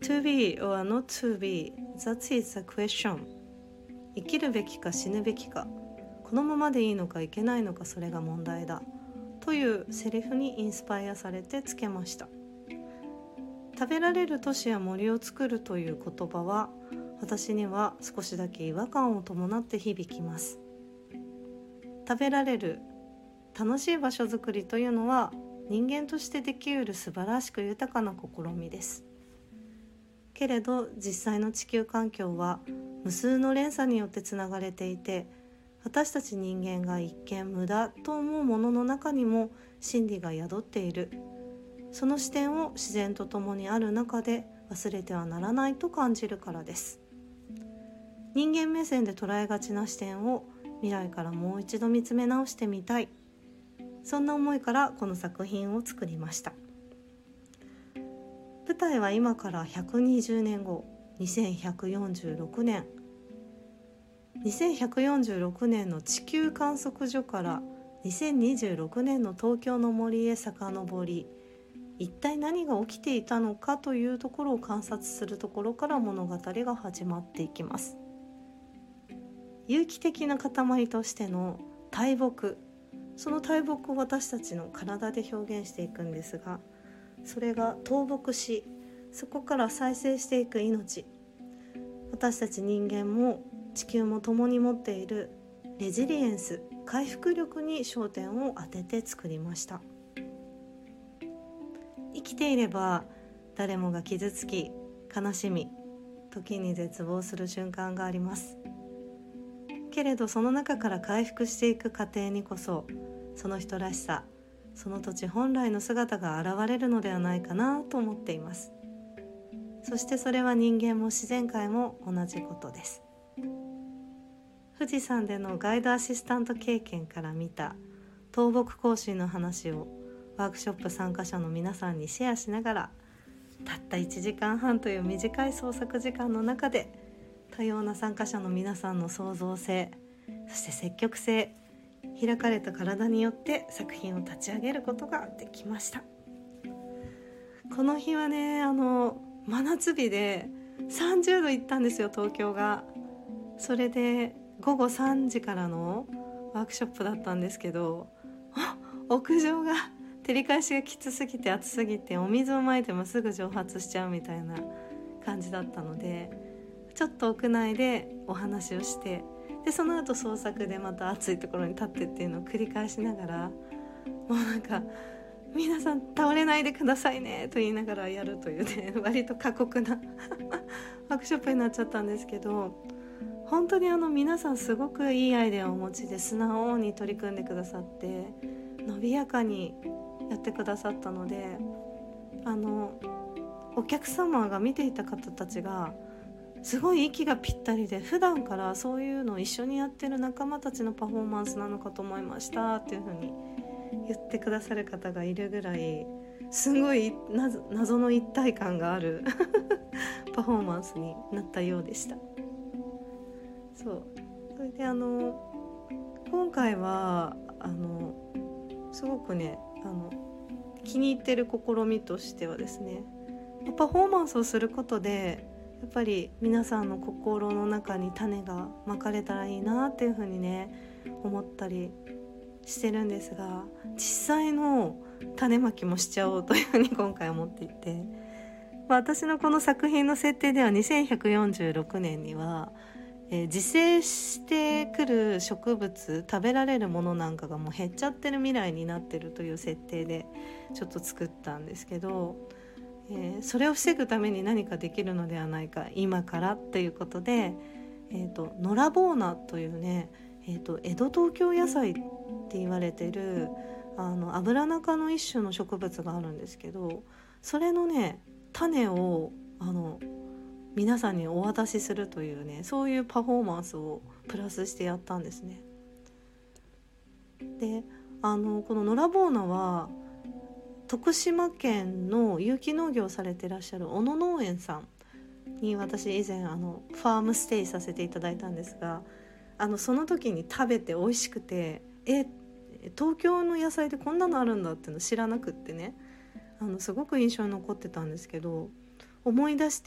To be or not to be, that is the question. 生きるべきか死ぬべきか、このままでいいのかいけないのか、それが問題だというセリフにインスパイアされてつけました。食べられる都市や森を作るという言葉は、私には少しだけ違和感を伴って響きます。食べられる楽しい場所づくりというのは、人間としてできうる素晴らしく豊かな試みです。けれど実際の地球環境は無数の連鎖によってつながれていて、私たち人間が一見無駄と思うものの中にも真理が宿っている。その視点を自然と共にある中で忘れてはならないと感じるからです。人間目線で捉えがちな視点を未来からもう一度見つめ直してみたい。そんな思いからこの作品を作りました。舞台は今から120年後、2146年。2146年の地球観測所から2026年の東京の森へ遡り、一体何が起きていたのかというところを観察するところから物語が始まっていきます。有機的な塊としての大木、その大木を私たちの体で表現していくんですが、それが倒木し、そこから再生していく命、私たち人間も地球も共に持っているレジリエンス、回復力に焦点を当てて作りました。生きていれば誰もが傷つき、悲しみ、時に絶望する瞬間があります。けれどその中から回復していく過程にこそ、その人らしさ、その土地本来の姿が現れるのではないかなと思っています。そしてそれは人間も自然界も同じことです。富士山でのガイドアシスタント経験から見た倒木行進の話をワークショップ参加者の皆さんにシェアしながら、たった1時間半という短い創作時間の中で、多様な参加者の皆さんの創造性、そして積極性、開かれた体によって作品を立ち上げることができました。この日はね、真夏日で30度いったんですよ、東京が。それで午後3時からのワークショップだったんですけど、屋上が照り返しがきつすぎて暑すぎて、お水をまいてもすぐ蒸発しちゃうみたいな感じだったので、ちょっと屋内でお話をして、でその後創作でまた暑いところに立ってっていうのを繰り返しながら、もうなんか皆さん倒れないでくださいねと言いながらやるというね、割と過酷なワークショップになっちゃったんですけど、本当に皆さんすごくいいアイデアをお持ちで素直に取り組んでくださって、伸びやかにやってくださったので、お客様が見ていた方たちがすごい息がぴったりで、普段からそういうのを一緒にやってる仲間たちのパフォーマンスなのかと思いましたっていう風に言ってくださる方がいるぐらい、すごい謎の一体感があるパフォーマンスになったようでした。それで今回はすごくね気に入ってる試みとしてはですね、パフォーマンスをすることでやっぱり皆さんの心の中に種がまかれたらいいなっていう風にね思ったりしてるんですが、実際の種まきもしちゃおうという風に今回思っていて、私のこの作品の設定では2146年には自生してくる植物、食べられるものなんかがもう減っちゃってる未来になってるという設定でちょっと作ったんですけど、それを防ぐために何かできるのではないか今からっていうことで、ノラボーナというね、江戸東京野菜って言われてるアブラナ科の一種の植物があるんですけど、それのね種を皆さんにお渡しするというね、そういうパフォーマンスをプラスしてやったんですね。でこのノラボーナは徳島県の有機農業をされてらっしゃる小野農園さんに私以前ファームステイさせていただいたんですが、その時に食べて美味しくて、東京の野菜でこんなのあるんだっていうの知らなくってね、すごく印象に残ってたんですけど、思い出し